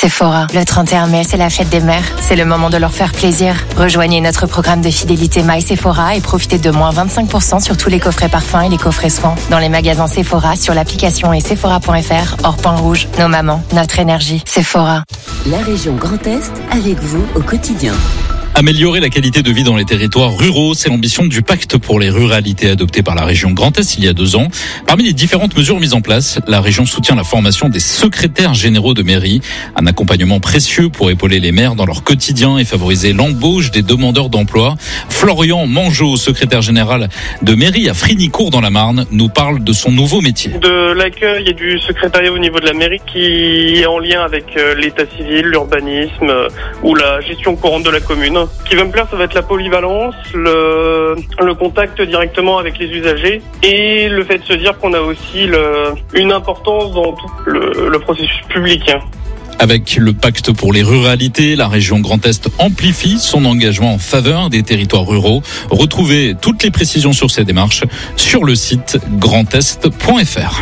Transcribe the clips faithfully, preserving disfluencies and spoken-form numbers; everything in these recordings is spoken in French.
Sephora, le trente et un mai, c'est la fête des mères. C'est le moment de leur faire plaisir. Rejoignez notre programme de fidélité My Sephora et profitez de moins vingt-cinq pour cent sur tous les coffrets parfums et les coffrets soins. Dans les magasins Sephora, sur l'application et sephora point f r, hors point rouge. Nos mamans, notre énergie. Sephora. La région Grand Est, avec vous au quotidien. Améliorer la qualité de vie dans les territoires ruraux, c'est l'ambition du pacte pour les ruralités adopté par la région Grand Est il y a deux ans. Parmi les différentes mesures mises en place, la région soutient la formation des secrétaires généraux de mairie, un accompagnement précieux pour épauler les maires dans leur quotidien et favoriser l'embauche des demandeurs d'emploi. Florian Mangeot, secrétaire général de mairie à Frignicourt dans la Marne, nous parle de son nouveau métier. De l'accueil et du secrétariat au niveau de la mairie qui est en lien avec l'état civil, l'urbanisme ou la gestion courante de la commune. Ce qui va me plaire, ça va être la polyvalence, le, le contact directement avec les usagers et le fait de se dire qu'on a aussi le, une importance dans tout le, le processus public. Avec le pacte pour les ruralités, la région Grand Est amplifie son engagement en faveur des territoires ruraux. Retrouvez toutes les précisions sur ces démarches sur le site grand est point f r.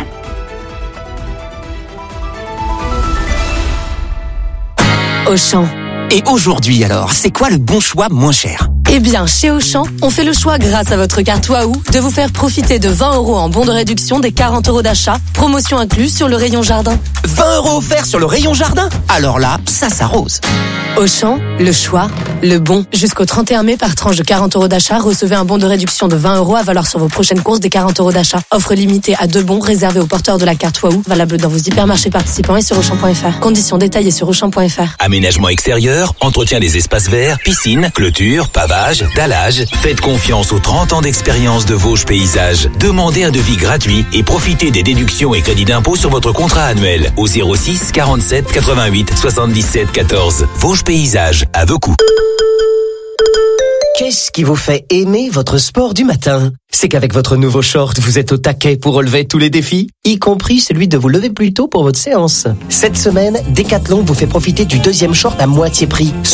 Auchan. Et aujourd'hui alors, c'est quoi le bon choix moins cher ? Eh bien, chez Auchan, on fait le choix grâce à votre carte Waouh de vous faire profiter de vingt euros en bon de réduction des quarante euros d'achat, promotion incluse sur le rayon jardin. vingt euros offerts sur le rayon jardin ? Alors là, ça s'arrose. Auchan, le choix, le bon. Jusqu'au trente et un mai, par tranche de quarante euros d'achat, recevez un bon de réduction de vingt euros à valoir sur vos prochaines courses des quarante euros d'achat. Offre limitée à deux bons réservés aux porteurs de la carte Waouh, valable dans vos hypermarchés participants et sur auchan point f r. Conditions détaillées sur auchan point f r. Aménagement extérieur, entretien des espaces verts, piscine, clôture, pavage, dallage. Faites confiance aux trente ans d'expérience de Vosges Paysages. Demandez un devis gratuit et profitez des déductions et crédits d'impôt sur votre contrat annuel au zéro six quarante-sept quatre-vingt-huit soixante-dix-sept quatorze. Vosges Paysages, à vos coups. Qu'est-ce qui vous fait aimer votre sport du matin ? C'est qu'avec votre nouveau short, vous êtes au taquet pour relever tous les défis, y compris celui de vous lever plus tôt pour votre séance. Cette semaine, Decathlon vous fait profiter du deuxième short à moitié prix.